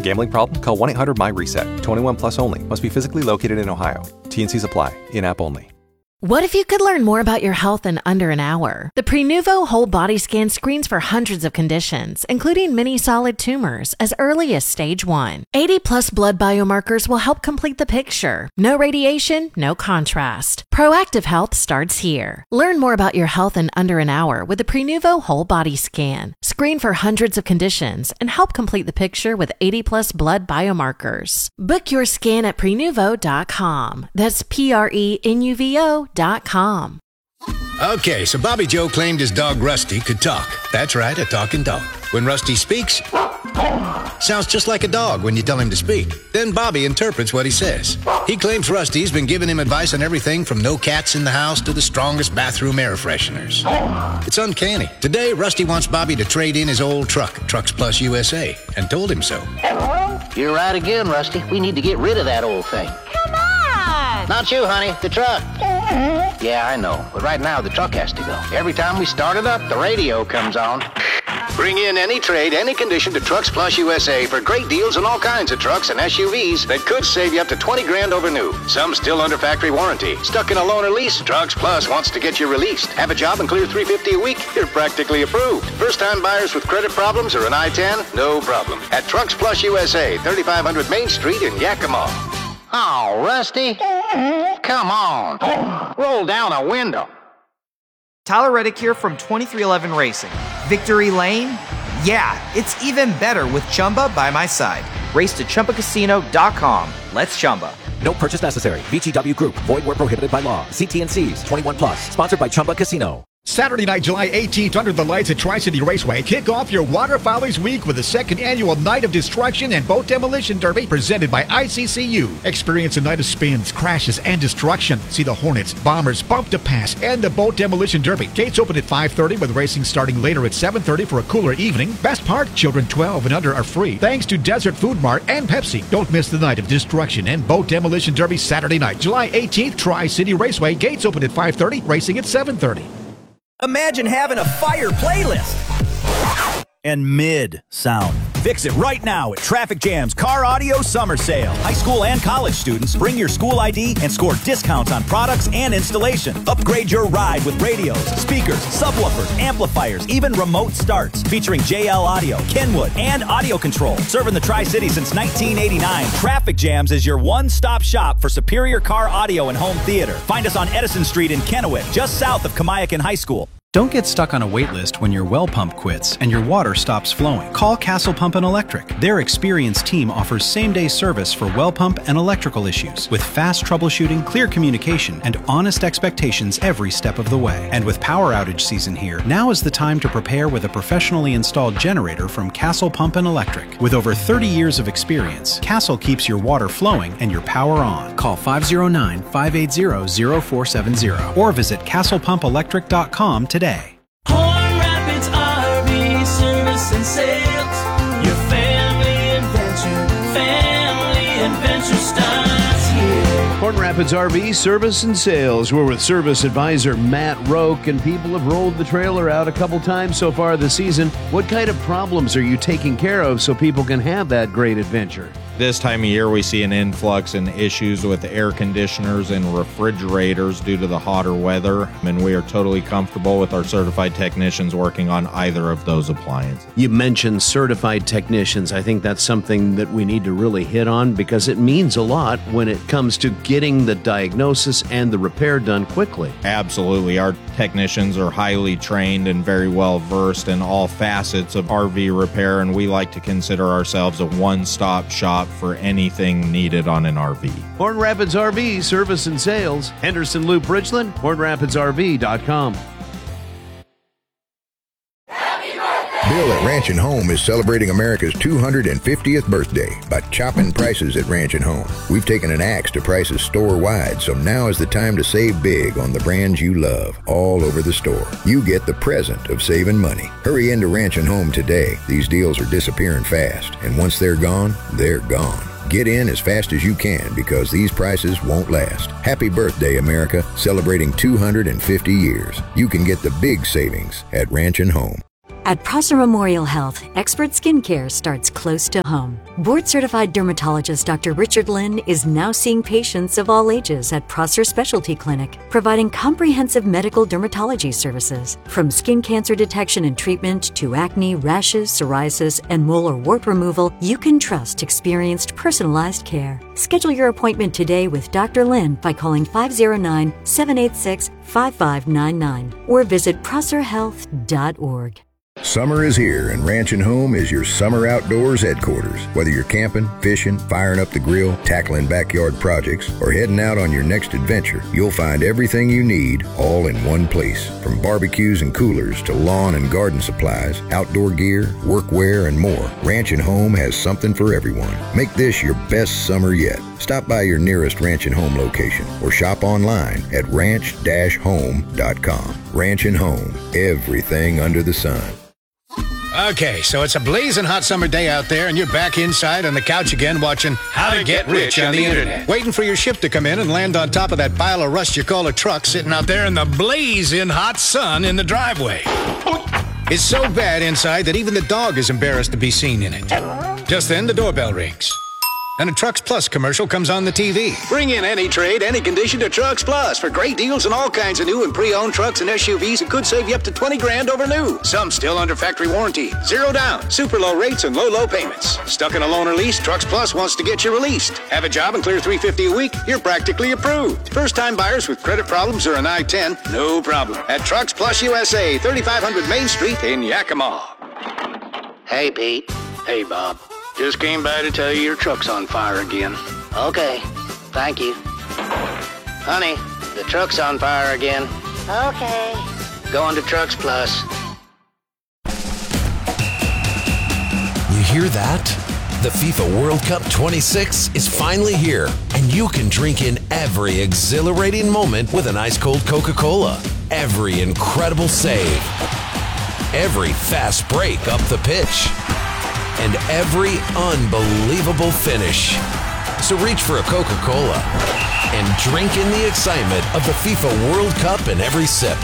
Gambling problem? Call 1-800-MY-RESET. 21 plus only. Must be physically located in Ohio. T&Cs apply. In-app only. What if you could learn more about your health in under an hour? The Prenuvo Whole Body Scan screens for hundreds of conditions, including many solid tumors, as early as stage 1. 80-plus blood biomarkers will help complete the picture. No radiation, no contrast. Proactive health starts here. Learn more about your health in under an hour with the Prenuvo Whole Body Scan. Screen for hundreds of conditions and help complete the picture with 80-plus blood biomarkers. Book your scan at Prenuvo.com. That's Prenuvo.com. Okay, so Bobby Joe claimed his dog Rusty could talk. That's right, a talking dog. When Rusty speaks, sounds just like a dog when you tell him to speak. Then Bobby interprets what he says. He claims Rusty's been giving him advice on everything from no cats in the house to the strongest bathroom air fresheners. It's uncanny. Today, Rusty wants Bobby to trade in his old truck, Trucks Plus USA, and told him so. You're right again, Rusty. We need to get rid of that old thing. Come on! Not you, honey. The truck. Yeah, I know. But right now, the truck has to go. Every time we start it up, the radio comes on. Bring in any trade, any condition to Trucks Plus USA for great deals on all kinds of trucks and SUVs that could save you up to $20 grand over new. Some still under factory warranty. Stuck in a loan or lease? Trucks Plus wants to get you released. Have a job and clear $350 a week? You're practically approved. First-time buyers with credit problems or an I-10? No problem. At Trucks Plus USA, 3500 Main Street in Yakima. Oh, Rusty. Come on. Roll down a window. Tyler Reddick here from 2311 Racing. Victory Lane? Yeah, it's even better with Chumba by my side. Race to ChumbaCasino.com. Let's Chumba. No purchase necessary. VGW Group. Void where prohibited by law. See T&Cs. 21 plus. Sponsored by Chumba Casino. Saturday night, July 18th, under the lights at Tri-City Raceway, kick off your Waterfowlers Week with the second annual Night of Destruction and Boat Demolition Derby presented by ICCU. Experience a night of spins, crashes, and destruction. See the Hornets, Bombers, Bump to Pass, and the Boat Demolition Derby. Gates open at 5:30 with racing starting later at 7:30 for a cooler evening. Best part, children 12 and under are free. Thanks to Desert Food Mart and Pepsi. Don't miss the Night of Destruction and Boat Demolition Derby Saturday night, July 18th, Tri-City Raceway. Gates open at 5:30, racing at 7:30. Imagine having a fire playlist and mid sound. Fix it right now at Traffic Jam's Car Audio Summer Sale. High school and college students, bring your school ID and score discounts on products and installation. Upgrade your ride with radios, speakers, subwoofers, amplifiers, even remote starts. Featuring JL Audio, Kenwood, and Audio Control. Serving the Tri-City since 1989, Traffic Jams is your one-stop shop for superior car audio and home theater. Find us on Edison Street in Kennewick, just south of Kamiakin High School. Don't get stuck on a wait list when your well pump quits and your water stops flowing. Call Castle Pump and Electric. Their experienced team offers same-day service for well pump and electrical issues with fast troubleshooting, clear communication, and honest expectations every step of the way. And with power outage season here, now is the time to prepare with a professionally installed generator from Castle Pump and Electric. With over 30 years of experience, Castle keeps your water flowing and your power on. Call 509-580-0470 or visit castlepumpelectric.com today. Horn Rapids RV Service and Sales. Your family adventure starts here. Horn Rapids RV Service and Sales. We're with service advisor Matt Roque, and people have rolled the trailer out a couple times so far this season. What kind of problems are you taking care of so people can have that great adventure? This time of year, we see an influx in issues with air conditioners and refrigerators due to the hotter weather, and we are totally comfortable with our certified technicians working on either of those appliances. You mentioned certified technicians. I think that's something that we need to really hit on because it means a lot when it comes to getting the diagnosis and the repair done quickly. Absolutely. Our technicians are highly trained and very well versed in all facets of RV repair, and we like to consider ourselves a one-stop shop for anything needed on an RV. Horn Rapids RV Service and Sales. Henderson Loop Bridgeland, HornRapidsRV.com. Bill at Ranch and Home is celebrating America's 250th birthday by chopping prices at Ranch and Home. We've taken an axe to prices store-wide, so now is the time to save big on the brands you love all over the store. You get the present of saving money. Hurry into Ranch and Home today. These deals are disappearing fast, and once they're gone, they're gone. Get in as fast as you can because these prices won't last. Happy birthday, America, celebrating 250 years. You can get the big savings at Ranch and Home. At Prosser Memorial Health, expert skincare starts close to home. Board-certified dermatologist Dr. Richard Lynn is now seeing patients of all ages at Prosser Specialty Clinic, providing comprehensive medical dermatology services. From skin cancer detection and treatment to acne, rashes, psoriasis, and mole or wart removal, you can trust experienced, personalized care. Schedule your appointment today with Dr. Lynn by calling 509-786-5599 or visit prosserhealth.org. Summer is here, and Ranch and Home is your summer outdoors headquarters. Whether you're camping, fishing, firing up the grill, tackling backyard projects, or heading out on your next adventure, you'll find everything you need all in one place. From barbecues and coolers to lawn and garden supplies, outdoor gear, workwear, and more, Ranch and Home has something for everyone. Make this your best summer yet. Stop by your nearest Ranch and Home location or shop online at ranch-home.com. Ranch and Home, everything under the sun. Okay, so it's a blazing hot summer day out there, and you're back inside on the couch again watching How to Get Rich on the Internet. Waiting for your ship to come in and land on top of that pile of rust you call a truck sitting out there in the blazing hot sun in the driveway. It's so bad inside that even the dog is embarrassed to be seen in it. Just then, the doorbell rings. And a Trucks Plus commercial comes on the TV. Bring in any trade, any condition to Trucks Plus for great deals on all kinds of new and pre-owned trucks and SUVs that could save you up to $20,000 over new. Some still under factory warranty. Zero down, super low rates and low payments. Stuck in a loan or lease? Trucks Plus wants to get you released. Have a job and clear $350 a week? You're practically approved. First-time buyers with credit problems or an I-10? No problem. At Trucks Plus USA, 3500 Main Street in Yakima. Hey, Pete. Hey, Bob. Just came by to tell you your truck's on fire again. Okay, thank you. Honey, the truck's on fire again. Okay. Going to Trucks Plus. You hear that? The FIFA World Cup 26 is finally here, and you can drink in every exhilarating moment with an ice-cold Coca-Cola. Every incredible save. Every fast break up the pitch. And every unbelievable finish. So reach for a Coca-Cola and drink in the excitement of the FIFA World Cup in every sip.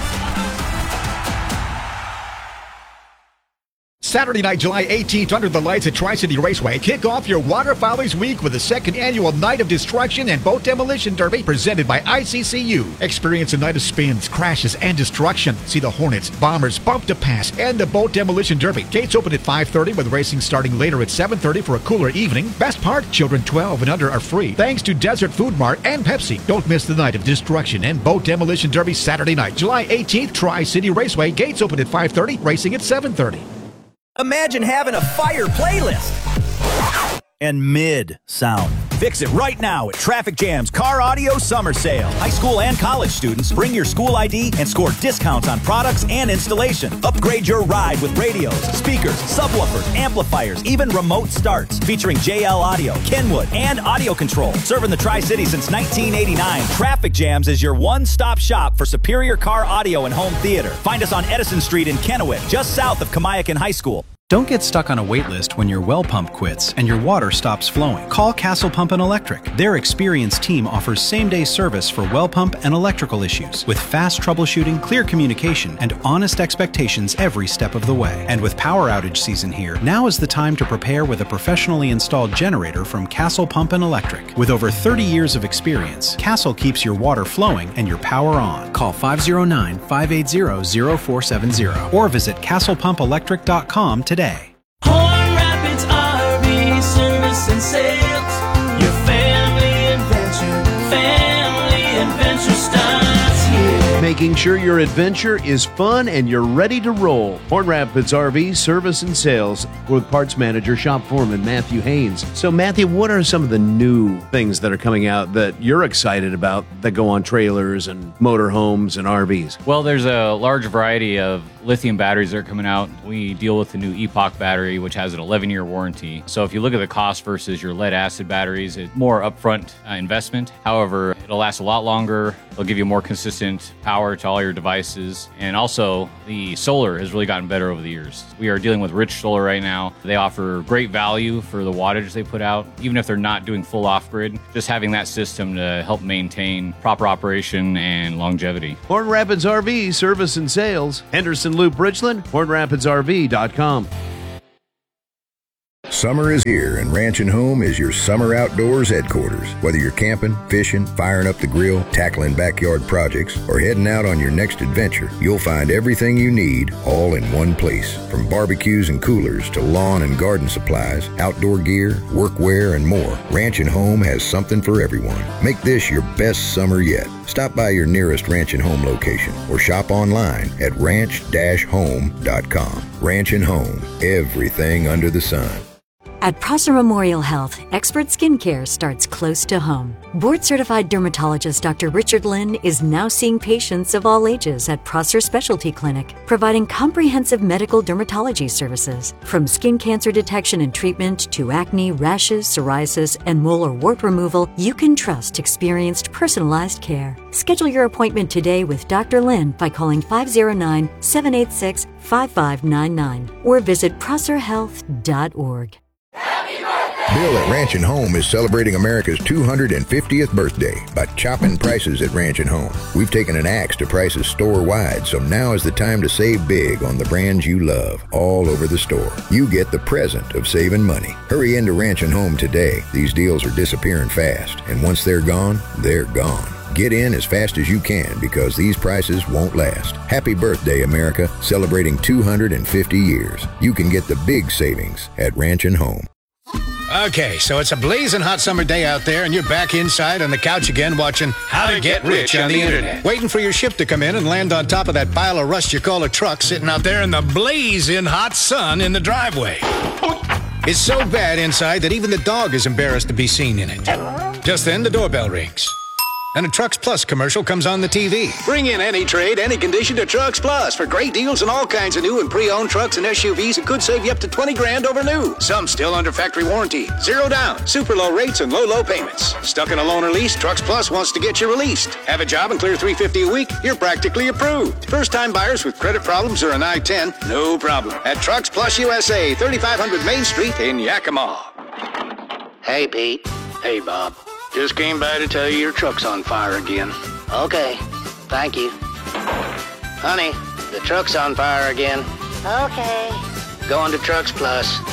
Saturday night, July 18th, under the lights at Tri-City Raceway, kick off your Waterfowlers Week with the second annual Night of Destruction and Boat Demolition Derby presented by ICCU. Experience a night of spins, crashes, and destruction. See the Hornets, Bombers, Bump to Pass, and the Boat Demolition Derby. Gates open at 5:30 with racing starting later at 7:30 for a cooler evening. Best part, children 12 and under are free. Thanks to Desert Food Mart and Pepsi. Don't miss the Night of Destruction and Boat Demolition Derby Saturday night, July 18th, Tri-City Raceway. Gates open at 5:30, racing at 7:30. Imagine having a fire playlist and mid sound. Fix it right now at Traffic Jam's Car Audio Summer Sale. High school and college students, bring your school ID and score discounts on products and installation. Upgrade your ride with radios, speakers, subwoofers, amplifiers, even remote starts. Featuring JL Audio, Kenwood, and Audio Control. Serving the Tri-City since 1989, Traffic Jams is your one-stop shop for superior car audio and home theater. Find us on Edison Street in Kennewick, just south of Kamayakan High School. Don't get stuck on a wait list when your well pump quits and your water stops flowing. Call Castle Pump and Electric. Their experienced team offers same-day service for well pump and electrical issues with fast troubleshooting, clear communication, and honest expectations every step of the way. And with power outage season here, now is the time to prepare with a professionally installed generator from Castle Pump and Electric. With over 30 years of experience, Castle keeps your water flowing and your power on. Call 509-580-0470 or visit castlepumpelectric.com today. Horn Rapids RV Service and Sales. Your family adventure starts here. Making sure your adventure is fun and you're ready to roll. Horn Rapids RV Service and Sales with parts manager, shop foreman Matthew Haynes. So Matthew, what are some of the new things that are coming out that you're excited about that go on trailers and motorhomes and RVs? Well, there's a large variety of lithium batteries that are coming out. We deal with the new Epoch battery, which has an 11-year warranty. So if you look at the cost versus your lead acid batteries, it's more upfront investment. However, it It'll last a lot longer. They'll give you more consistent power to all your devices. And also, the solar has really gotten better over the years. We are dealing with Rich Solar right now. They offer great value for the wattage they put out, even if they're not doing full off-grid. Just having that system to help maintain proper operation and longevity. Horn Rapids RV Service and Sales. Henderson Loop, Richland, HornRapidsRV.com. Summer is here, and Ranch and Home is your summer outdoors headquarters. Whether you're camping, fishing, firing up the grill, tackling backyard projects, or heading out on your next adventure, you'll find everything you need all in one place. From barbecues and coolers to lawn and garden supplies, outdoor gear, workwear, and more, Ranch and Home has something for everyone. Make this your best summer yet. Stop by your nearest Ranch and Home location or shop online at ranch-home.com. Ranch and Home, everything under the sun. At Prosser Memorial Health, expert skincare starts close to home. Board-certified dermatologist Dr. Richard Lynn is now seeing patients of all ages at Prosser Specialty Clinic, providing comprehensive medical dermatology services. From skin cancer detection and treatment to acne, rashes, psoriasis, and mole or wart removal, you can trust experienced, personalized care. Schedule your appointment today with Dr. Lynn by calling 509-786-5599 or visit prosserhealth.org. Bill at Ranch and Home is celebrating America's 250th birthday by chopping prices at Ranch and Home. We've taken an axe to prices store-wide, so now is the time to save big on the brands you love all over the store. You get the present of saving money. Hurry into Ranch and Home today. These deals are disappearing fast, and once they're gone, they're gone. Get in as fast as you can because these prices won't last. Happy birthday, America, celebrating 250 years. You can get the big savings at Ranch and Home. Okay, so it's a blazing hot summer day out there, and you're back inside on the couch again watching How to Get Rich on the Internet. Waiting for your ship to come in and land on top of that pile of rust you call a truck sitting out there in the blazing hot sun in the driveway. It's so bad inside that even the dog is embarrassed to be seen in it. Just then, the doorbell rings. And a Trucks Plus commercial comes on the TV. Bring in any trade, any condition to Trucks Plus for great deals on all kinds of new and pre-owned trucks and SUVs that could save you up to $20,000 over new. Some still under factory warranty. 0 down, super low rates and low payments. Stuck in a loan or lease? Trucks Plus wants to get you released. Have a job and clear $350 a week? You're practically approved. First-time buyers with credit problems or an I-10? No problem. At Trucks Plus USA, 3500 Main Street in Yakima. Hey, Pete. Hey, Bob. Just came by to tell you your truck's on fire again. Okay, thank you. Honey, the truck's on fire again. Okay. Going to Trucks Plus.